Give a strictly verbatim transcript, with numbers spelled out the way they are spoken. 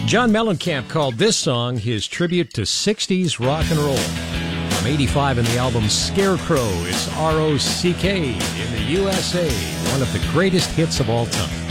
John Mellencamp called this song his tribute to sixties rock and roll. From eighty-five in the album Scarecrow, it's R O C K in the U S A, one of the greatest hits of all time.